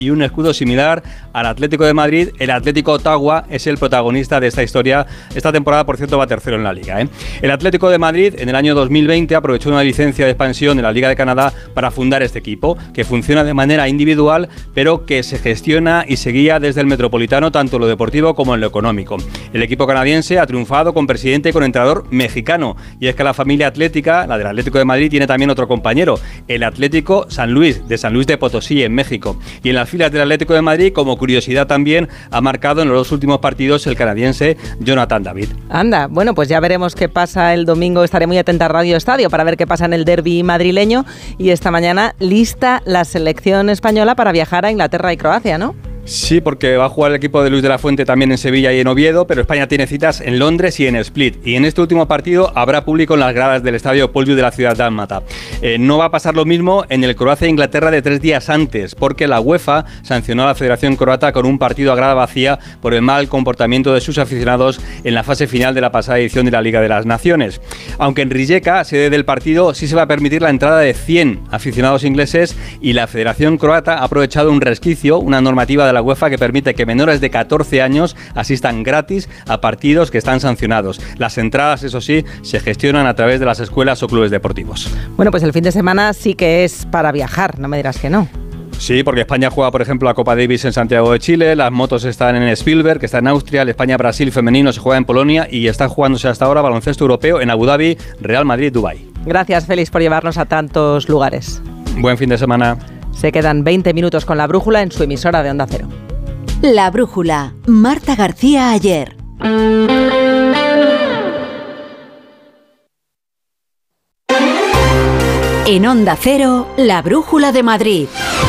y un escudo similar al Atlético de Madrid. El Atlético Ottawa es el protagonista de esta historia. Esta temporada, por cierto, va tercero en la Liga, ¿eh? El Atlético de Madrid, en el año 2020, aprovechó una licencia de expansión de la Liga de Canadá para fundar este equipo, que funciona de manera individual, pero que se gestiona y se guía desde el Metropolitano, tanto en lo deportivo como en lo económico. El equipo canadiense ha triunfado con presidente y con entrenador mexicano. Y es que la familia atlética, la del Atlético de Madrid, tiene también otro compañero, el Atlético San Luis de Potosí, en México. Y en las filas del Atlético de Madrid, como curiosidad también, ha marcado en los dos últimos partidos el canadiense Jonathan David. Anda, bueno, pues ya veremos qué pasa el domingo. Estaré muy atenta a Radio Estadio para ver qué pasa en el derbi madrileño. Y esta mañana lista la selección española para viajar a Inglaterra y Croacia, ¿no? Sí, porque va a jugar el equipo de Luis de la Fuente también en Sevilla y en Oviedo, pero España tiene citas en Londres y en Split. Y en este último partido habrá público en las gradas del estadio Paul Viu de la ciudad dálmata. No va a pasar lo mismo en el Croacia-Inglaterra de 3 días antes, porque la UEFA sancionó a la Federación Croata con un partido a grada vacía por el mal comportamiento de sus aficionados en la fase final de la pasada edición de la Liga de las Naciones. Aunque en Rijeka, sede del partido, sí se va a permitir la entrada de 100 aficionados ingleses, y la Federación Croata ha aprovechado un resquicio, una normativa de la UEFA que permite que menores de 14 años asistan gratis a partidos que están sancionados. Las entradas, eso sí, se gestionan a través de las escuelas o clubes deportivos. Bueno, pues el fin de semana sí que es para viajar, no me dirás que no. Sí, porque España juega, por ejemplo, la Copa Davis en Santiago de Chile, las motos están en Spielberg, que está en Austria, el España-Brasil femenino se juega en Polonia y está jugándose hasta ahora baloncesto europeo en Abu Dhabi, Real Madrid, Dubái. Gracias, Félix, por llevarnos a tantos lugares. Buen fin de semana. Se quedan 20 minutos con La Brújula en su emisora de Onda Cero. La Brújula, Marta García Ayer. En Onda Cero, La Brújula de Madrid.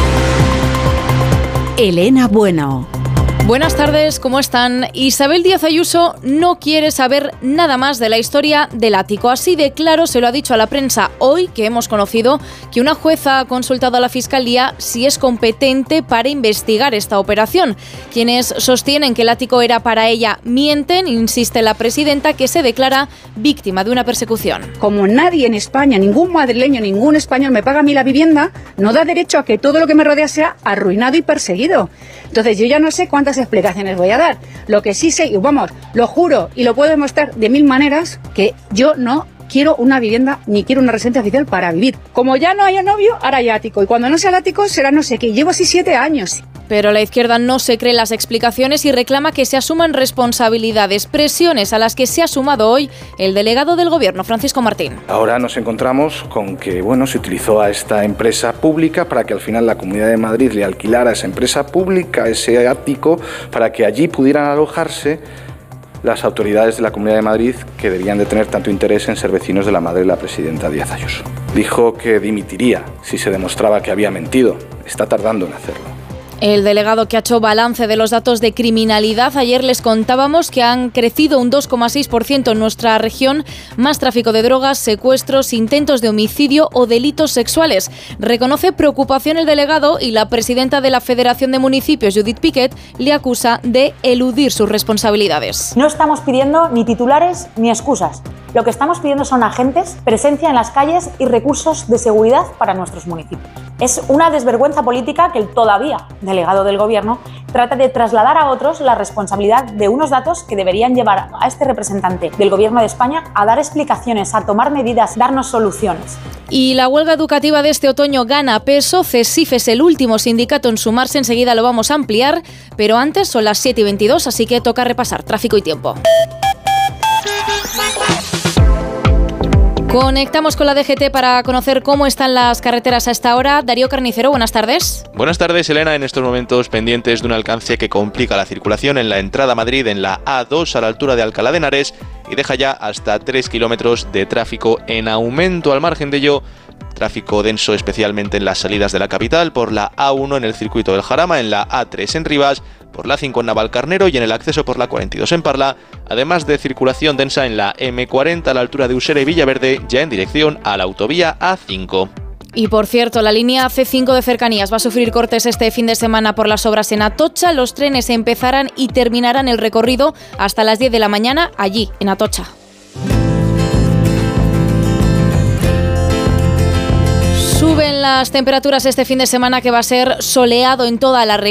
Elena Bueno. Buenas tardes, ¿cómo están? Isabel Díaz Ayuso no quiere saber nada más de la historia del ático. Así de claro se lo ha dicho a la prensa hoy, que hemos conocido que una jueza ha consultado a la Fiscalía si es competente para investigar esta operación. Quienes sostienen que el ático era para ella mienten, insiste la presidenta, que se declara víctima de una persecución. Como nadie en España, ningún madrileño, ningún español me paga a mí la vivienda, no da derecho a que todo lo que me rodea sea arruinado y perseguido. Entonces yo ya no sé cuántas explicaciones voy a dar. Lo que sí sé, y vamos, lo juro y lo puedo demostrar de 1000 maneras, que yo no quiero una vivienda ni quiero una residencia oficial para vivir. Como ya no haya novio, ahora hay ático. Y cuando no sea el ático será no sé qué. Llevo así 7 años. Pero la izquierda no se cree las explicaciones y reclama que se asuman responsabilidades, presiones a las que se ha sumado hoy el delegado del Gobierno, Francisco Martín. Ahora nos encontramos con que se utilizó a esta empresa pública para que al final la Comunidad de Madrid le alquilara a esa empresa pública ese ático para que allí pudieran alojarse las autoridades de la Comunidad de Madrid, que debían de tener tanto interés en ser vecinos de la madre de la presidenta Díaz Ayuso. Dijo que dimitiría si se demostraba que había mentido. Está tardando en hacerlo. El delegado, que ha hecho balance de los datos de criminalidad, ayer les contábamos que han crecido un 2,6% en nuestra región, más tráfico de drogas, secuestros, intentos de homicidio o delitos sexuales. Reconoce preocupación el delegado y la presidenta de la Federación de Municipios, Judith Piquet, le acusa de eludir sus responsabilidades. No estamos pidiendo ni titulares ni excusas. Lo que estamos pidiendo son agentes, presencia en las calles y recursos de seguridad para nuestros municipios. Es una desvergüenza política que el todavía delegado del Gobierno trata de trasladar a otros la responsabilidad de unos datos que deberían llevar a este representante del Gobierno de España a dar explicaciones, a tomar medidas, darnos soluciones. Y la huelga educativa de este otoño gana peso. CESIF es el último sindicato en sumarse, enseguida lo vamos a ampliar, pero antes son las 7:22, así que toca repasar tráfico y tiempo. Conectamos con la DGT para conocer cómo están las carreteras a esta hora. Darío Carnicero, buenas tardes. Buenas tardes, Elena. En estos momentos pendientes de un alcance que complica la circulación en la entrada a Madrid en la A2 a la altura de Alcalá de Henares y deja ya hasta 3 kilómetros de tráfico en aumento. Al margen de ello, tráfico denso especialmente en las salidas de la capital, por la A1 en el circuito del Jarama, en la A3 en Rivas, por la 5 en Navalcarnero y en el acceso por la 42 en Parla, además de circulación densa en la M40 a la altura de Usera y Villaverde, ya en dirección a la autovía A5. Y por cierto, la línea C5 de cercanías va a sufrir cortes este fin de semana por las obras en Atocha. Los trenes empezarán y terminarán el recorrido hasta las 10 de la mañana allí, en Atocha. Suben las temperaturas este fin de semana, que va a ser soleado en toda la región.